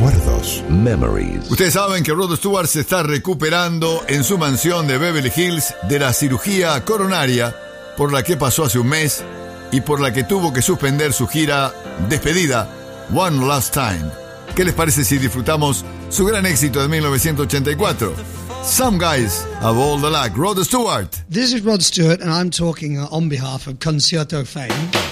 Recuerdos. Memories. Ustedes saben que Rod Stewart se está recuperando en su mansión de Beverly Hills de la cirugía coronaria por la que pasó hace un mes y por la que tuvo que suspender su gira despedida, One Last Time. ¿Qué les parece si disfrutamos su gran éxito de 1984? Some Guys Have All the Luck. Rod Stewart. This is Rod Stewart, and I'm talking on behalf of Concierto fame.